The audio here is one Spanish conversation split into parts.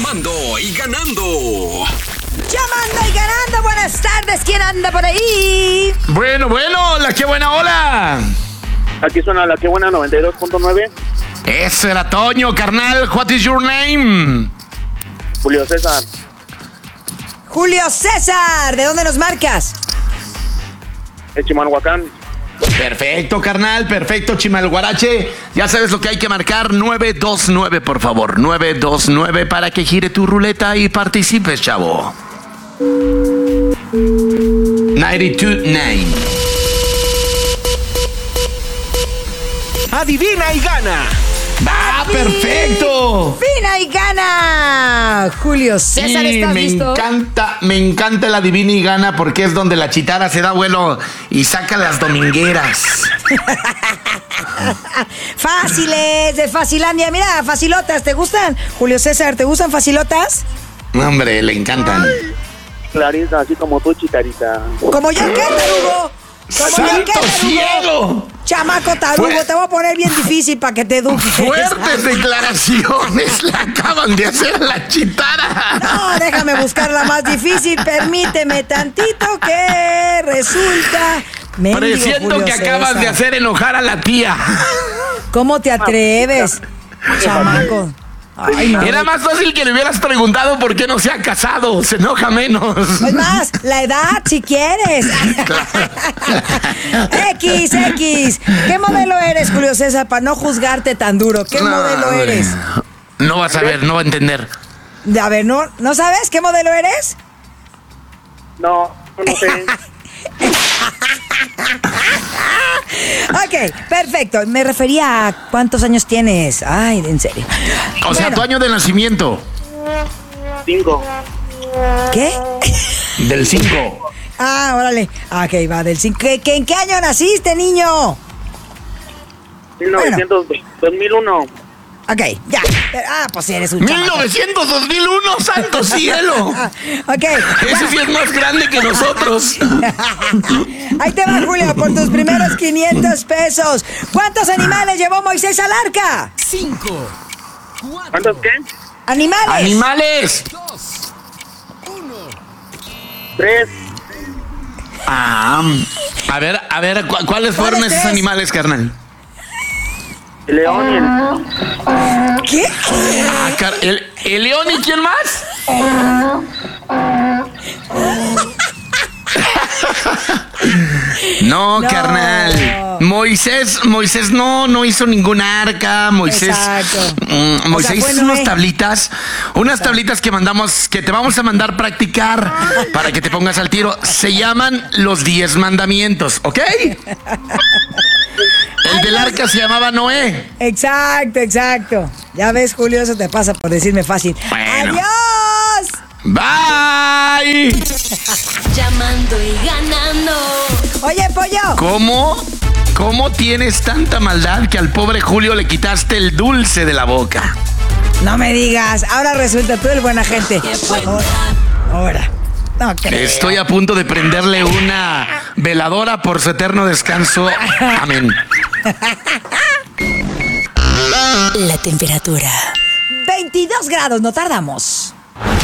Llamando y ganando. Llamando y ganando. Buenas tardes. ¿Quién anda por ahí? Bueno, la que buena ola. Aquí suena la que buena 92.9. Ese era Toño, carnal. What is your name? Julio César. Julio César. ¿De dónde nos marcas? De Chimalhuacán. Perfecto, carnal, perfecto, Chimalguarache. Ya sabes lo que hay que marcar, 929, por favor. 929 para que gire tu ruleta y participes, chavo. 929. Adivina y gana. ¡Ah, perfecto! ¡Adivina y gana! Julio César, Sí, ¿estás listo? me encanta el adivina y gana porque es donde la chitara se da vuelo y saca las domingueras. Fáciles, de Facilandia. Mira, facilotas, ¿te gustan? Julio César, ¿te gustan facilotas? Hombre, le encantan. Clarisa, así como tú, Chitarita. Como yo, ¿qué, tarugo? Como yo, ¿qué, ¡Santo tarugo? cielo! Chamaco tarugo, Fue- te voy a poner bien difícil para que te eduques. Fuertes declaraciones le acaban de hacer a la chitara. No, déjame buscar la más difícil. Permíteme tantito que resulta... Mendigo Presiento Julio que acabas César. de hacer enojar a la tía. ¿Cómo te atreves, chamaco? Ay, no. Era más fácil que le hubieras preguntado por qué no se ha casado. Se enoja menos. Es más, la edad, si quieres. X. ¿Qué modelo eres, Julio César? Para no juzgarte tan duro. ¿Qué modelo hombre. eres? No vas a ver, no va a entender. A ver, ¿no sabes qué modelo eres? No sé. Ok, perfecto. Me refería a cuántos años tienes. Ay, en serio. O sea, Bueno, tu año de nacimiento. 5. ¿Qué? Del 5. Ah, órale. Ah, ok, va del 5. ¿En qué año naciste, niño? 2001. Ok, ya. Pues sí, eres un chamaco. 1900-2001, santo cielo. Ok. Ese sí es más grande que nosotros. Ahí te va, Julio, por tus primeros 500 pesos. ¿Cuántos animales llevó Moisés al arca? 5, ¿Cuántos qué? Animales. ¡Animales! 3. A ver, ¿cuáles fueron ¿Cuáles esos tres? animales, carnal? El león y ¿Qué? ¿El león y quién más? No, carnal. Moisés no hizo ningún arca. Moisés Exacto. Moisés O sea, fue hizo unas Noé. tablitas. Unas tablitas que te vamos a mandar practicar para que te pongas al tiro. Se llaman los 10 mandamientos, ¿ok? El del arca se llamaba Noé. Exacto. Ya ves, Julio, eso te pasa por decirme fácil. Bueno. ¡Adiós! Bye. Llamando y ganando. Oye, pollo. ¿Cómo tienes tanta maldad que al pobre Julio le quitaste el dulce de la boca? No me digas. Ahora resulta tú el buena gente. Ahora. No creo. Estoy a punto de prenderle una veladora por su eterno descanso. Amén. La temperatura. 22 grados, no tardamos.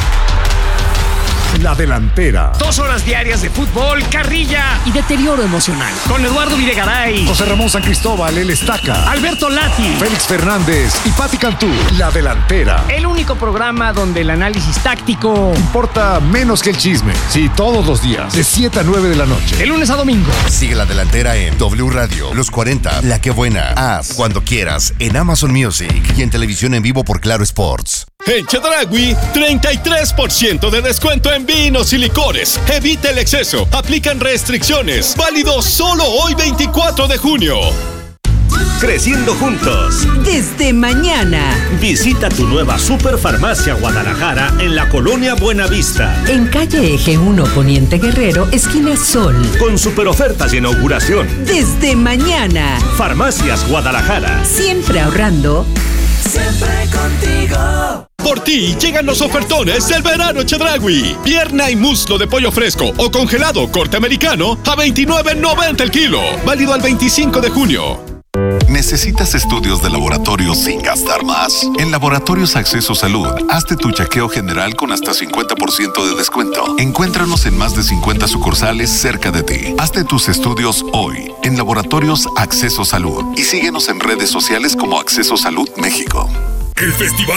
La delantera. 2 horas diarias de fútbol, carrilla y deterioro emocional. Con Eduardo Videgaray, José Ramón San Cristóbal, el Estaca. Alberto Lati. Félix Fernández y Pati Cantú. La delantera. El único programa donde el análisis táctico, Importa menos que el chisme. Sí, todos los días. De 7 a 9 de la noche. de lunes a domingo. Sigue La Delantera en W Radio, Los 40, La Que Buena, Haz, Cuando Quieras, en Amazon Music y en televisión en vivo por Claro Sports. En Chedraui, 33% de descuento en vinos y licores. Evita el exceso. Aplican restricciones. Válido solo hoy 24 de junio. Creciendo juntos. Desde mañana. Visita tu nueva Superfarmacia Guadalajara en la colonia Buenavista. En calle Eje 1 Poniente Guerrero, esquina Sol. Con super ofertas de inauguración. Desde mañana. Farmacias Guadalajara. Siempre ahorrando. Siempre contigo. Por ti llegan los ofertones del verano Chedraui. Pierna y muslo de pollo fresco o congelado corte americano a $29.90 el kilo. Válido al 25 de junio. ¿Necesitas estudios de laboratorio sin gastar más? En Laboratorios Acceso Salud, hazte tu chequeo general con hasta 50% de descuento. Encuéntranos en más de 50 sucursales cerca de ti. Hazte tus estudios hoy en Laboratorios Acceso Salud y síguenos en redes sociales como Acceso Salud México. El Festival